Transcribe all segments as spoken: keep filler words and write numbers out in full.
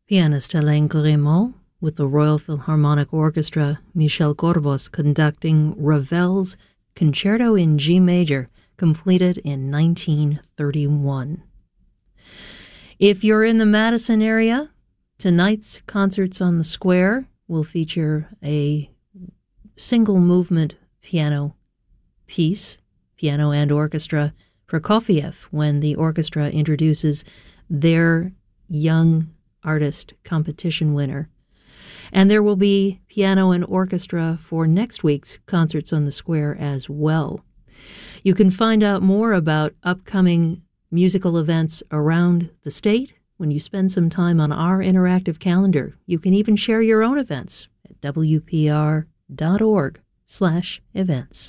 Pianist Alain Grémont with the Royal Philharmonic Orchestra, Michel Corbos conducting Ravel's Concerto in G Major, completed in nineteen thirty-one. If you're in the Madison area, tonight's Concerts on the Square will feature a single movement piano piece, piano and orchestra, Prokofiev, when the orchestra introduces their young artist competition winner. And there will be piano and orchestra for next week's Concerts on the Square as well. You can find out more about upcoming musical events around the state when you spend some time on our interactive calendar. You can even share your own events at W P R dot org slash events.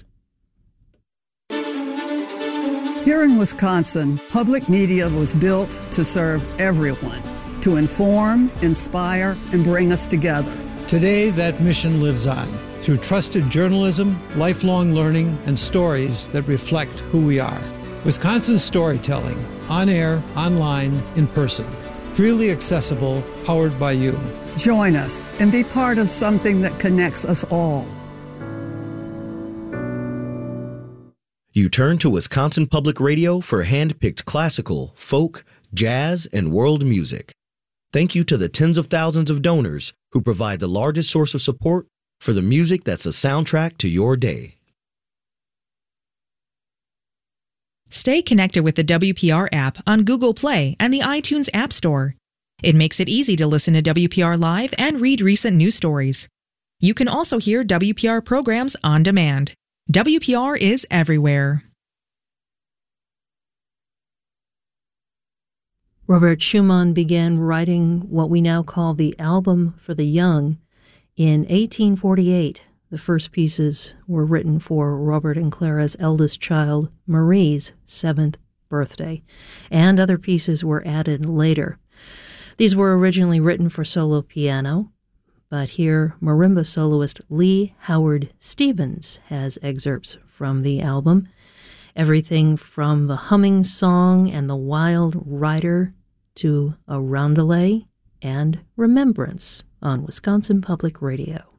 Here in Wisconsin, public media was built to serve everyone, to inform, inspire, and bring us together. Today, that mission lives on through trusted journalism, lifelong learning, and stories that reflect who we are. Wisconsin storytelling, on air, online, in person. Freely accessible, powered by you. Join us and be part of something that connects us all. You turn to Wisconsin Public Radio for hand-picked classical, folk, jazz, and world music. Thank you to the tens of thousands of donors who provide the largest source of support for the music that's a soundtrack to your day. Stay connected with the W P R app on Google Play and the iTunes App Store. It makes it easy to listen to W P R Live and read recent news stories. You can also hear W P R programs on demand. W P R is everywhere. Robert Schumann began writing what we now call the Album for the Young in eighteen forty-eight. The first pieces were written for Robert and Clara's eldest child, Marie's seventh birthday, and other pieces were added later. These were originally written for solo piano, but here marimba soloist Lee Howard Stevens has excerpts from the album. Everything from the humming song and the wild rider to a roundelay and remembrance on Wisconsin Public Radio.